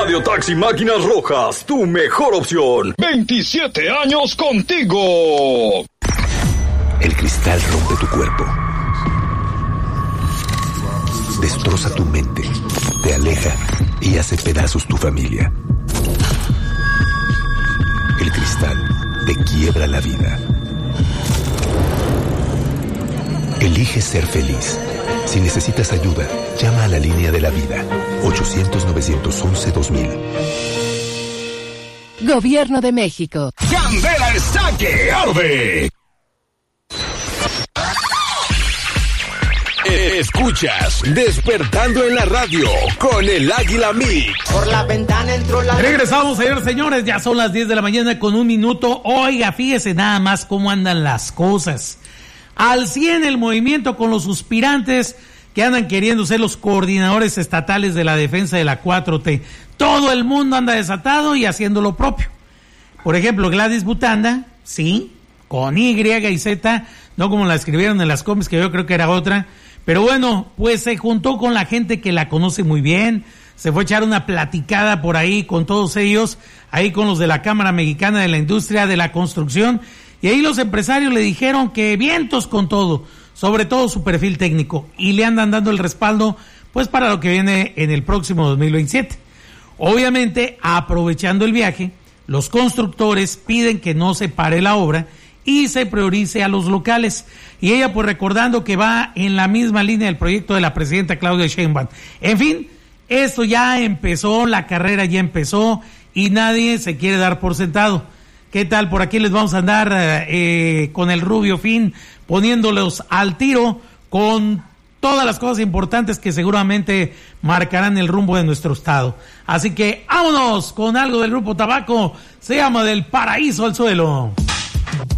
Radio Taxi Máquinas Rojas, tu mejor opción. 27 años contigo. El cristal rompe tu cuerpo, destroza tu mente, te aleja y hace pedazos tu familia. El cristal te quiebra la vida. Elige ser feliz. Si necesitas ayuda, llama a la línea de la vida. 800-911-2000. Gobierno de México. Candela está que arde. Escuchas Despertando en la Radio con el Águila Mix. Por la ventana entró la... Regresamos, señores, ya son las 10 de la mañana con 1 minuto. Oiga, fíjese nada más cómo andan las cosas. Al 100 el movimiento con los suspirantes que andan queriendo ser los coordinadores estatales de la defensa de la 4T. Todo el mundo anda desatado y haciendo lo propio. Por ejemplo, Gladys Butanda, sí, con Y y Z, no como la escribieron en las comis, que yo creo que era otra. Pero bueno, pues se juntó con la gente que la conoce muy bien, se fue a echar una platicada por ahí con todos ellos, ahí con los de la Cámara Mexicana de la Industria de la Construcción, y ahí los empresarios le dijeron que vientos con todo, sobre todo su perfil técnico, y le andan dando el respaldo pues para lo que viene en el próximo 2027. Obviamente, aprovechando el viaje, los constructores piden que no se pare la obra y se priorice a los locales. Y ella pues recordando que va en la misma línea del proyecto de la presidenta Claudia Sheinbaum. En fin, esto ya empezó, la carrera ya empezó y nadie se quiere dar por sentado. ¿Qué tal? Por aquí les vamos a andar con el Rubio Fin, poniéndolos al tiro con todas las cosas importantes que seguramente marcarán el rumbo de nuestro estado. Así que vámonos con algo del Grupo Tabaco, se llama Del Paraíso al Suelo.